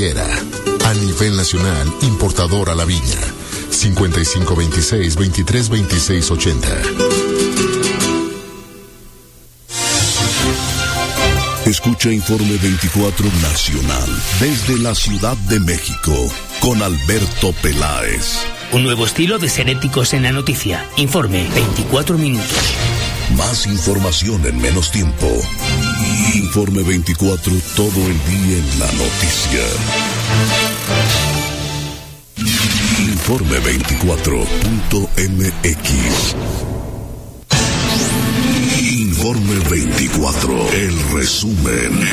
Higuera. A nivel nacional, importadora La Viña. 5526-232680. Escucha Informe 24 Nacional desde la Ciudad de México con Alberto Peláez. Un nuevo estilo de ser éticos en la noticia. Informe 24 minutos. Más información en menos tiempo. Informe 24 todo el día en la noticia. Informe24.mx. Informe 24. El resumen.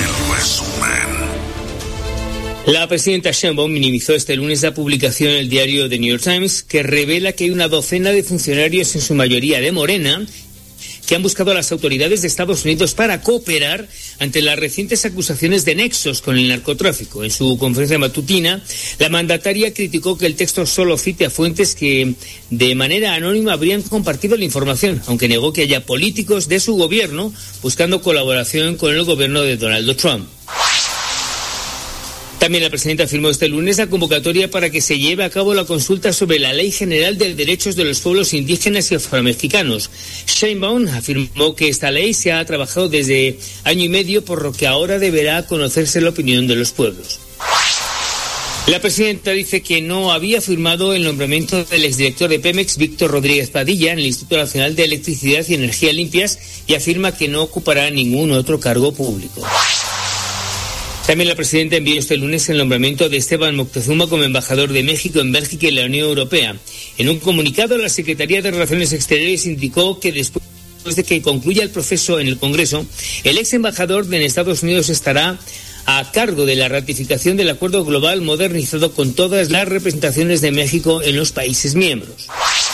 La presidenta Sheinbaum minimizó este lunes la publicación en el diario The New York Times, que revela que hay una docena de funcionarios, en su mayoría de Morena, que han buscado a las autoridades de Estados Unidos para cooperar ante las recientes acusaciones de nexos con el narcotráfico. En su conferencia matutina, la mandataria criticó que el texto solo cite a fuentes que de manera anónima habrían compartido la información, aunque negó que haya políticos de su gobierno buscando colaboración con el gobierno de Donald Trump. También la presidenta firmó este lunes la convocatoria para que se lleve a cabo la consulta sobre la Ley General de Derechos de los Pueblos Indígenas y Afromexicanos. Sheinbaum afirmó que esta ley se ha trabajado desde año y medio, por lo que ahora deberá conocerse la opinión de los pueblos. La presidenta dice que no había firmado el nombramiento del exdirector de Pemex, Víctor Rodríguez Padilla, en el Instituto Nacional de Electricidad y Energía Limpias, y afirma que no ocupará ningún otro cargo público. También la presidenta envió este lunes el nombramiento de Esteban Moctezuma como embajador de México en Bélgica y la Unión Europea. En un comunicado, la Secretaría de Relaciones Exteriores indicó que después de que concluya el proceso en el Congreso, el ex embajador en Estados Unidos estará a cargo de la ratificación del acuerdo global modernizado con todas las representaciones de México en los países miembros.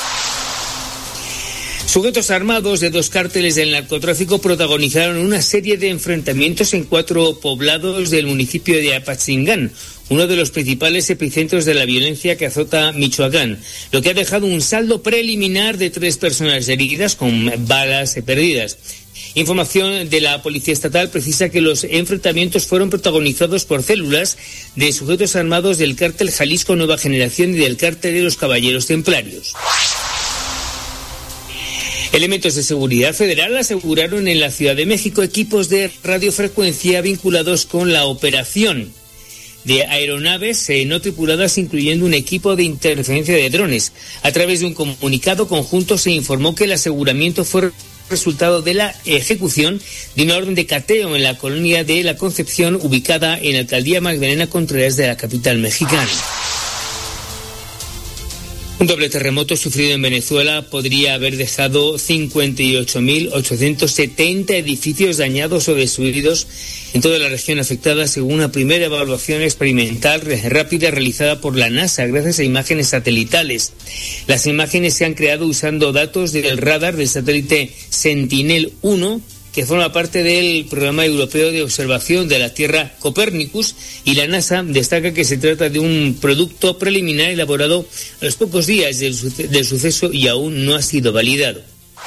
Sujetos armados de 2 cárteles del narcotráfico protagonizaron una serie de enfrentamientos en 4 poblados del municipio de Apatzingán, uno de los principales epicentros de la violencia que azota Michoacán, lo que ha dejado un saldo preliminar de 3 personas heridas con balas perdidas. Información de la Policía Estatal precisa que los enfrentamientos fueron protagonizados por células de sujetos armados del cártel Jalisco Nueva Generación y del cártel de los Caballeros Templarios. Elementos de seguridad federal aseguraron en la Ciudad de México equipos de radiofrecuencia vinculados con la operación de aeronaves no tripuladas, incluyendo un equipo de interferencia de drones. A través de un comunicado conjunto se informó que el aseguramiento fue resultado de la ejecución de una orden de cateo en la colonia de La Concepción, ubicada en la alcaldía Magdalena Contreras de la capital mexicana. Un doble terremoto sufrido en Venezuela podría haber dejado 58.870 edificios dañados o destruidos en toda la región afectada, según una primera evaluación experimental rápida realizada por la NASA gracias a imágenes satelitales. Las imágenes se han creado usando datos del radar del satélite Sentinel-1, que forma parte del programa europeo de observación de la Tierra Copernicus, y la NASA destaca que se trata de un producto preliminar elaborado a los pocos días del suceso y aún no ha sido validado.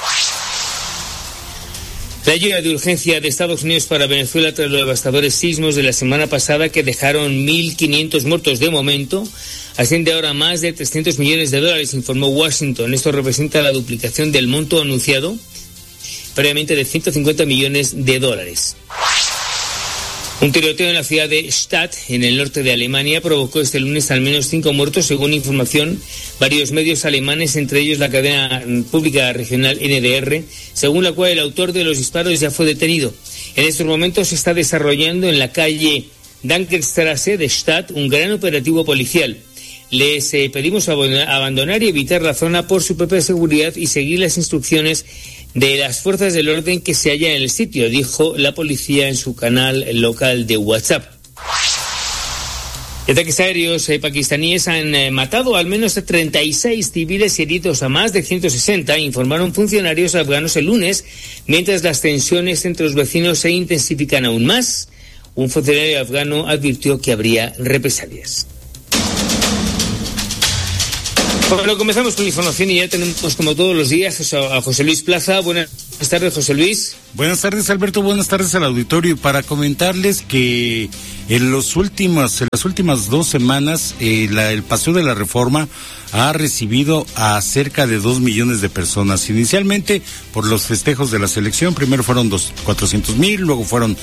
La ayuda de urgencia de Estados Unidos para Venezuela tras los devastadores sismos de la semana pasada, que dejaron 1.500 muertos de momento, asciende ahora a más de $300 millones, informó Washington. Esto representa la duplicación del monto anunciado previamente de $150 millones. Un tiroteo en la ciudad de Stadt, en el norte de Alemania, provocó este lunes al menos 5 muertos, según información varios medios alemanes, entre ellos la cadena pública regional NDR, según la cual el autor de los disparos ya fue detenido. En estos momentos se está desarrollando en la calle Dankerstrasse de Stadt un gran operativo policial. Les pedimos abandonar y evitar la zona por su propia seguridad y seguir las instrucciones de las fuerzas del orden que se hallan en el sitio, dijo la policía en su canal local de WhatsApp. Ataques aéreos pakistaníes han matado al menos a 36 civiles y heridos a más de 160, informaron funcionarios afganos el lunes, mientras las tensiones entre los vecinos se intensifican aún más. Un funcionario afgano advirtió que habría represalias. Bueno, comenzamos con la información y ya tenemos, como todos los días, a José Luis Plaza. Buenas tardes, José Luis. Buenas tardes, Alberto. Buenas tardes al auditorio. Para comentarles que En las últimas 2 semanas, el Paseo de la Reforma ha recibido a cerca de 2 millones de personas. Inicialmente, por los festejos de la selección, primero fueron 400,000, luego fueron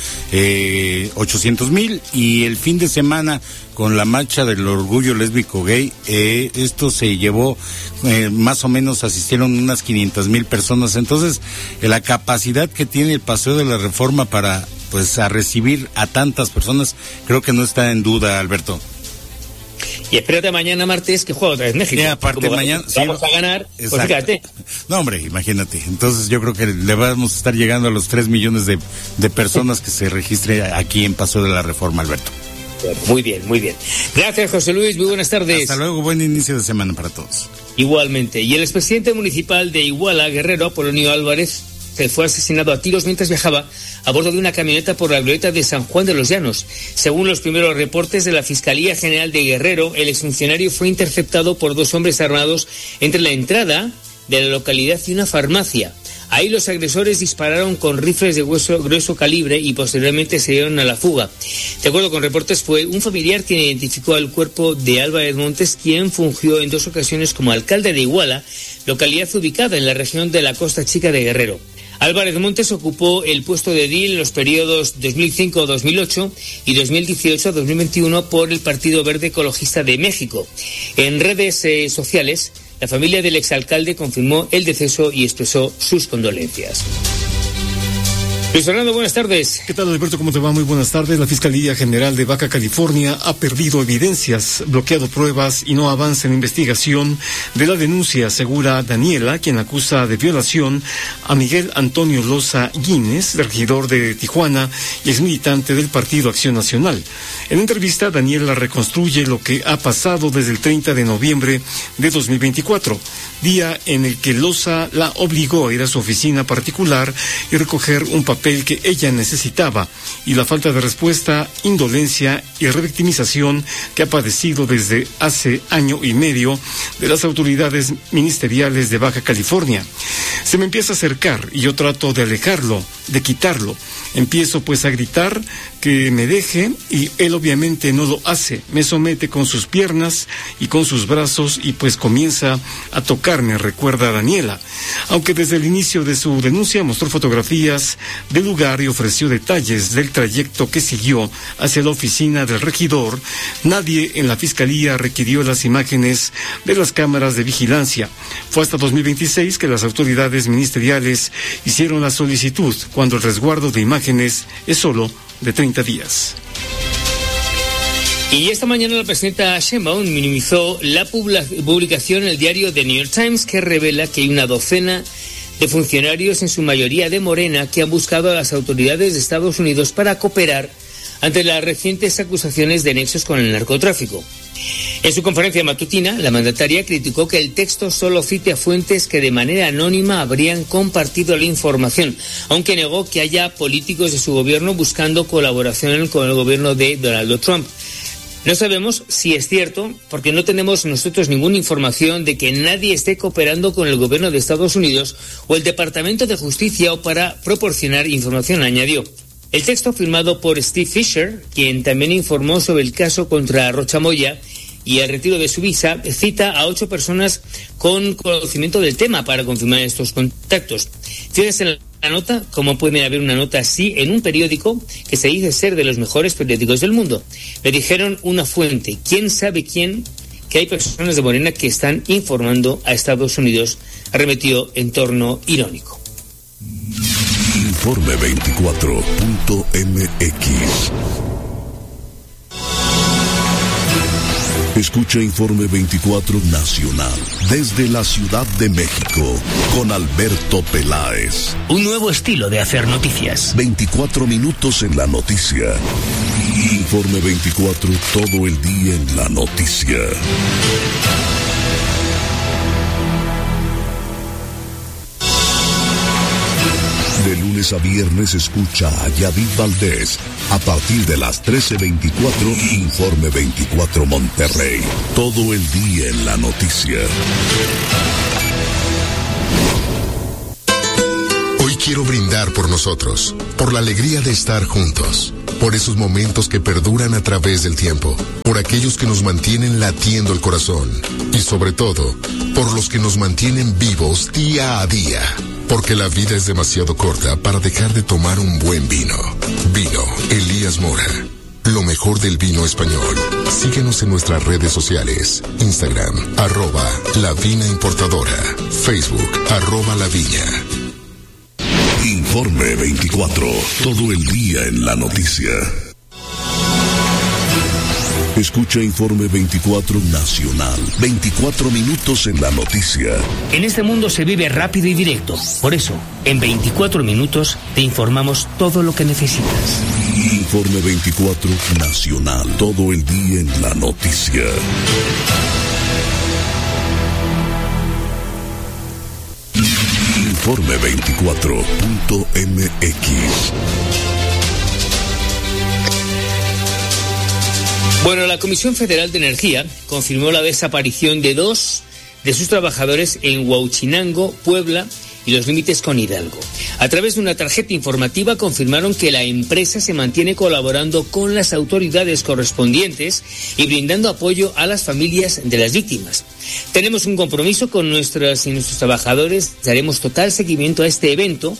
800,000, y el fin de semana, con la marcha del orgullo lésbico gay, esto se llevó, más o menos asistieron unas 500,000 personas. Entonces, la capacidad que tiene el Paseo de la Reforma para, pues, a recibir a tantas personas, creo que no está en duda, Alberto. Y espérate mañana martes que juega otra vez México. Aparte mañana vamos a ganar, exacto. Pues fíjate. No, hombre, imagínate. Entonces yo creo que le vamos a estar llegando a los 3 millones de personas que se registren aquí en Paseo de la Reforma, Alberto. Muy bien, muy bien. Gracias, José Luis, muy buenas tardes. Hasta luego, buen inicio de semana para todos. Igualmente. Y el expresidente municipal de Iguala, Guerrero, Apolonio Álvarez, que fue asesinado a tiros mientras viajaba a bordo de una camioneta por la glorieta de San Juan de los Llanos. Según los primeros reportes de la Fiscalía General de Guerrero, el exfuncionario fue interceptado por 2 hombres armados entre la entrada de la localidad y una farmacia. Ahí los agresores dispararon con rifles de grueso calibre y posteriormente se dieron a la fuga. De acuerdo con reportes, fue un familiar quien identificó al cuerpo de Álvarez Montes, quien fungió en 2 ocasiones como alcalde de Iguala, localidad ubicada en la región de la Costa Chica de Guerrero. Álvarez Montes ocupó el puesto de edil en los periodos 2005-2008 y 2018-2021 por el Partido Verde Ecologista de México. En redes sociales, la familia del exalcalde confirmó el deceso y expresó sus condolencias. Luis Fernando, buenas tardes. ¿Qué tal, Alberto? ¿Cómo te va? Muy buenas tardes. La Fiscalía General de Baja California ha perdido evidencias, bloqueado pruebas y no avanza en la investigación de la denuncia, asegura Daniela, quien acusa de violación a Miguel Antonio Loza Guínez, regidor de Tijuana y exmilitante del Partido Acción Nacional. En entrevista, Daniela reconstruye lo que ha pasado desde el 30 de noviembre de 2024, día en el que Loza la obligó a ir a su oficina particular y recoger un papel que ella necesitaba, y la falta de respuesta, indolencia y revictimización que ha padecido desde hace año y medio de las autoridades ministeriales de Baja California. Se me empieza a acercar y yo trato de alejarlo, de quitarlo. Empiezo pues a gritar que me deje y él obviamente no lo hace. Me somete con sus piernas y con sus brazos y pues comienza a tocarme, recuerda Daniela. Aunque desde el inicio de su denuncia mostró fotografías del lugar y ofreció detalles del trayecto que siguió hacia la oficina del regidor, nadie en la Fiscalía requirió las imágenes de las cámaras de vigilancia. Fue hasta 2026 que las autoridades ministeriales hicieron la solicitud, cuando el resguardo de imágenes es solo de 30 días. Y esta mañana la presidenta Sheinbaum minimizó la publicación en el diario The New York Times, que revela que hay una docena de funcionarios, en su mayoría de Morena, que han buscado a las autoridades de Estados Unidos para cooperar ante las recientes acusaciones de nexos con el narcotráfico. En su conferencia matutina, la mandataria criticó que el texto solo cite a fuentes que de manera anónima habrían compartido la información, aunque negó que haya políticos de su gobierno buscando colaboración con el gobierno de Donald Trump. No sabemos si es cierto, porque no tenemos nosotros ninguna información de que nadie esté cooperando con el gobierno de Estados Unidos o el Departamento de Justicia o para proporcionar información, añadió. El texto, firmado por Steve Fisher, quien también informó sobre el caso contra Rocha Moya y el retiro de su visa, cita a 8 personas con conocimiento del tema para confirmar estos contactos. Fíjense en la nota, cómo puede haber una nota así en un periódico que se dice ser de los mejores periódicos del mundo. Le dijeron una fuente, quién sabe quién, que hay personas de Morena que están informando a Estados Unidos, arremetió en torno irónico. Informe 24.mx. Escucha Informe 24 Nacional desde la Ciudad de México con Alberto Peláez. Un nuevo estilo de hacer noticias. 24 minutos en la noticia. Informe 24, todo el día en la noticia. De lunes a viernes escucha a Yadid Valdés a partir de las 13:24, Informe 24 Monterrey. Todo el día en la noticia. Hoy quiero brindar por nosotros, por la alegría de estar juntos, por esos momentos que perduran a través del tiempo, por aquellos que nos mantienen latiendo el corazón y sobre todo, por los que nos mantienen vivos día a día. Porque la vida es demasiado corta para dejar de tomar un buen vino. Vino Elías Mora. Lo mejor del vino español. Síguenos en nuestras redes sociales. Instagram, @La Vina Importadora. Facebook, @La Viña. Informe 24. Todo el día en la noticia. Escucha Informe 24 Nacional. 24 minutos en la noticia. En este mundo se vive rápido y directo. Por eso, en 24 minutos te informamos todo lo que necesitas. Informe 24 Nacional. Todo el día en la noticia. Informe 24.mx. Bueno, la Comisión Federal de Energía confirmó la desaparición de 2 de sus trabajadores en Huauchinango, Puebla y los límites con Hidalgo. A través de una tarjeta informativa confirmaron que la empresa se mantiene colaborando con las autoridades correspondientes y brindando apoyo a las familias de las víctimas. Tenemos un compromiso con nuestros trabajadores, daremos total seguimiento a este evento,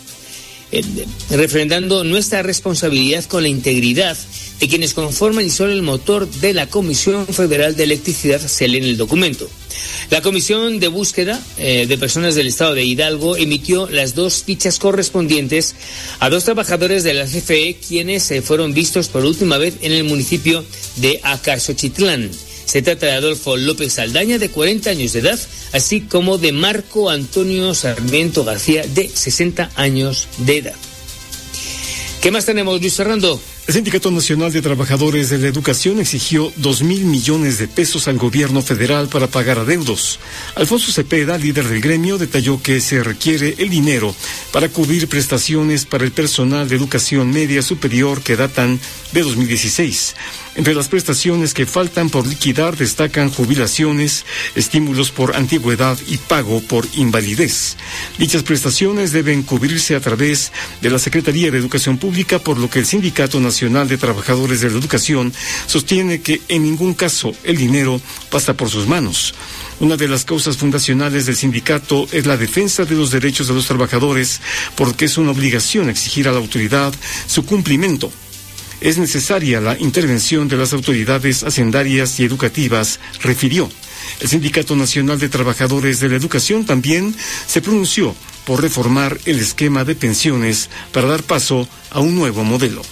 refrendando nuestra responsabilidad con la integridad de quienes conforman y son el motor de la Comisión Federal de Electricidad, se lee en el documento. La Comisión de Búsqueda de Personas del Estado de Hidalgo emitió las 2 fichas correspondientes a 2 trabajadores de la CFE, quienes fueron vistos por última vez en el municipio de Acaxochitlán. Se trata de Adolfo López Saldaña, de 40 años de edad, así como de Marco Antonio Sarmiento García, de 60 años de edad. ¿Qué más tenemos, Luis Fernando? El Sindicato Nacional de Trabajadores de la Educación exigió 2,000 millones de pesos al gobierno federal para pagar adeudos. Alfonso Cepeda, líder del gremio, detalló que se requiere el dinero para cubrir prestaciones para el personal de educación media superior que datan de 2016. Entre las prestaciones que faltan por liquidar destacan jubilaciones, estímulos por antigüedad y pago por invalidez. Dichas prestaciones deben cubrirse a través de la Secretaría de Educación Pública, por lo que el Sindicato Nacional de Trabajadores de la Educación sostiene que en ningún caso el dinero pasa por sus manos. Una de las causas fundacionales del sindicato es la defensa de los derechos de los trabajadores, porque es una obligación exigir a la autoridad su cumplimiento. Es necesaria la intervención de las autoridades hacendarias y educativas, refirió. El Sindicato Nacional de Trabajadores de la Educación también se pronunció por reformar el esquema de pensiones para dar paso a un nuevo modelo.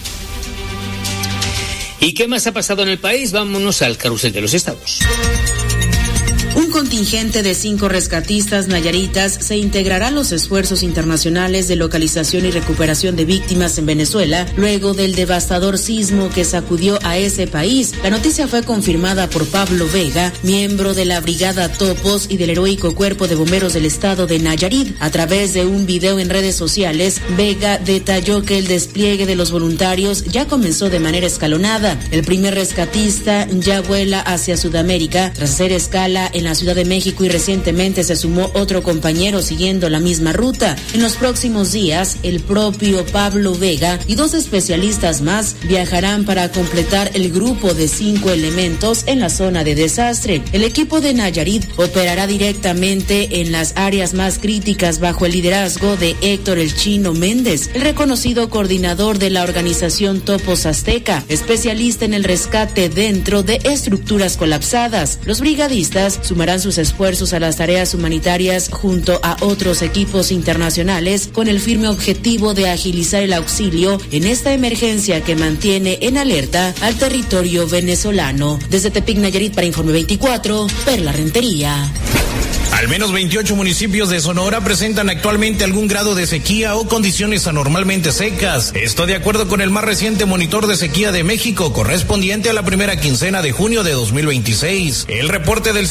¿Y qué más ha pasado en el país? Vámonos al carrusel de los estados. Un contingente de 5 rescatistas nayaritas se integrará a los esfuerzos internacionales de localización y recuperación de víctimas en Venezuela luego del devastador sismo que sacudió a ese país. La noticia fue confirmada por Pablo Vega, miembro de la Brigada Topos y del heroico Cuerpo de Bomberos del estado de Nayarit. A través de un video en redes sociales, Vega detalló que el despliegue de los voluntarios ya comenzó de manera escalonada. El primer rescatista ya vuela hacia Sudamérica tras hacer escala en la Ciudad de México y recientemente se sumó otro compañero siguiendo la misma ruta. En los próximos días, el propio Pablo Vega y 2 especialistas más viajarán para completar el grupo de 5 elementos en la zona de desastre. El equipo de Nayarit operará directamente en las áreas más críticas bajo el liderazgo de Héctor El Chino Méndez, el reconocido coordinador de la organización Topos Azteca, especialista en el rescate dentro de estructuras colapsadas. Los brigadistas sumarán sus esfuerzos a las tareas humanitarias junto a otros equipos internacionales con el firme objetivo de agilizar el auxilio en esta emergencia que mantiene en alerta al territorio venezolano. Desde Tepic, Nayarit, para Informe 24, Perla Rentería. Al menos 28 municipios de Sonora presentan actualmente algún grado de sequía o condiciones anormalmente secas. Esto de acuerdo con el más reciente monitor de sequía de México, correspondiente a la primera quincena de junio de 2026. El reporte del Servicio Meteorológico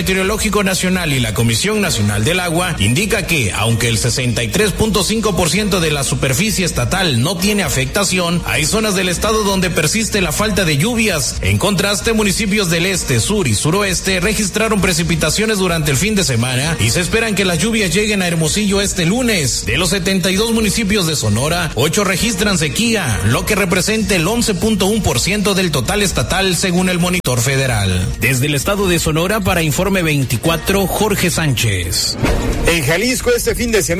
Meteorológico Nacional y la Comisión Nacional del Agua indica que, aunque el 63.5% de la superficie estatal no tiene afectación, hay zonas del estado donde persiste la falta de lluvias. En contraste, municipios del este, sur y suroeste registraron precipitaciones durante el fin de semana y se esperan que las lluvias lleguen a Hermosillo este lunes. De los 72 municipios de Sonora, 8 registran sequía, lo que representa el 11.1% del total estatal según el Monitor Federal. Desde el estado de Sonora para Informe 24, Jorge Sánchez. En Jalisco este fin de semana